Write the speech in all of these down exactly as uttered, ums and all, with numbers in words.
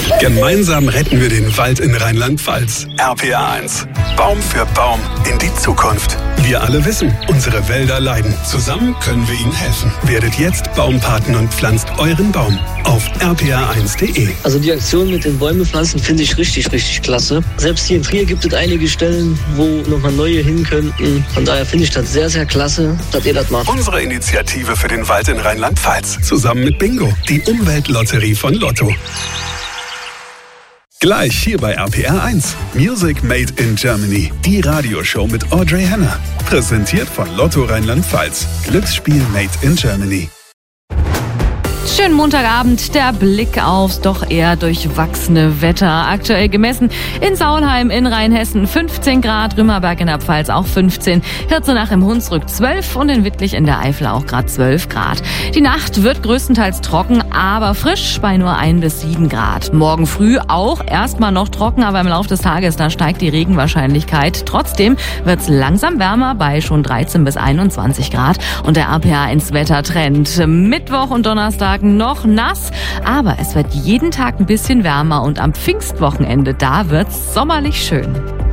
Gemeinsam retten wir den Wald in Rheinland-Pfalz. R P R eins. Baum für Baum in die Zukunft. Wir alle wissen, unsere Wälder leiden. Zusammen können wir ihnen helfen. Werdet jetzt Baumpaten und pflanzt euren Baum auf r p r eins punkt d e. Also die Aktion mit den Bäume pflanzen finde ich richtig, richtig klasse. Selbst hier in Trier gibt es einige Stellen, wo nochmal neue hin könnten. Von daher finde ich das sehr, sehr klasse, dass ihr das macht. Unsere Initiative für den Wald in Rheinland-Pfalz. Zusammen mit Bingo, die Umweltlotterie von Lotto. Gleich hier bei R P R eins. Music Made in Germany. Die Radioshow mit Audrey Henner. Präsentiert von Lotto Rheinland-Pfalz. Glücksspiel Made in Germany. Schönen Montagabend, der Blick aufs doch eher durchwachsene Wetter. Aktuell gemessen in Saulheim in Rheinhessen fünfzehn Grad, Rümmerberg in der Pfalz auch fünfzehn, Hirzenach im Hunsrück zwölf und in Wittlich in der Eifel auch gerade zwölf Grad. Die Nacht wird größtenteils trocken, aber frisch bei nur ein bis sieben Grad. Morgen früh auch erstmal noch trocken, aber im Laufe des Tages, da steigt die Regenwahrscheinlichkeit. Trotzdem wird's langsam wärmer bei schon dreizehn bis einundzwanzig Grad und der R P R eins Wettertrend. Mittwoch und Donnerstag noch nass, aber es wird jeden Tag ein bisschen wärmer und am Pfingstwochenende, da wird's sommerlich schön.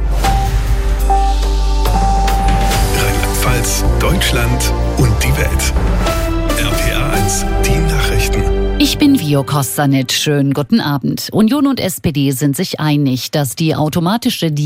Rheinland-Pfalz, Deutschland und die Welt. R P R eins, die Nachrichten. Ich bin Vio Kostanic. Schönen guten Abend. Union und S P D sind sich einig, dass die automatische